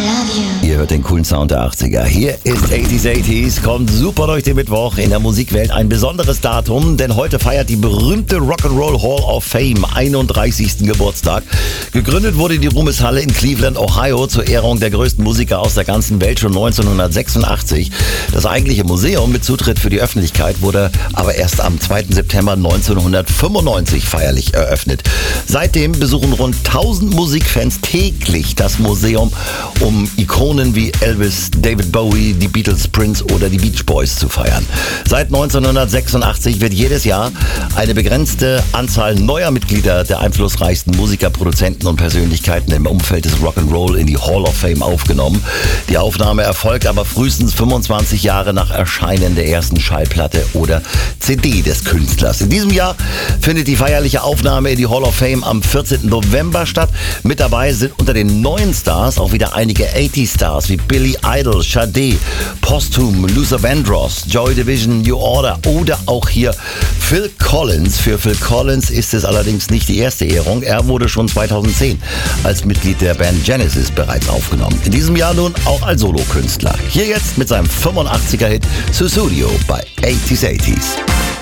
Ihr hört den coolen Sound der 80er. Hier ist 80s, kommt super durch den Mittwoch in der Musikwelt. Ein besonderes Datum, denn heute feiert die berühmte Rock'n'Roll Hall of Fame 31. Geburtstag. Gegründet wurde die Ruhmeshalle in Cleveland, Ohio, zur Ehrung der größten Musiker aus der ganzen Welt schon 1986. Das eigentliche Museum mit Zutritt für die Öffentlichkeit wurde aber erst am 2. September 1995 feierlich eröffnet. Seitdem besuchen rund 1000 Musikfans täglich das Museum, um Ikonen wie Elvis, David Bowie, die Beatles, Prince oder die Beach Boys zu feiern. Seit 1986 wird jedes Jahr eine begrenzte Anzahl neuer Mitglieder der einflussreichsten Musiker, Produzenten und Persönlichkeiten im Umfeld des Rock'n'Roll in die Hall of Fame aufgenommen. Die Aufnahme erfolgt aber frühestens 25 Jahre nach Erscheinen der ersten Schallplatte oder CD des Künstlers. In diesem Jahr findet die feierliche Aufnahme in die Hall of Fame am 14. November statt. Mit dabei sind unter den neuen Stars auch wieder einige 80-Stars wie Billy Idol, Sade, Posthum, Luther Vandross, Joy Division, New Order oder auch hier Phil Collins. Für Phil Collins ist es allerdings nicht die erste Ehrung. Er wurde schon 2010 als Mitglied der Band Genesis bereits aufgenommen. In diesem Jahr nun auch als Solokünstler. Hier jetzt mit seinem 85er-Hit Sussudio bei 80s.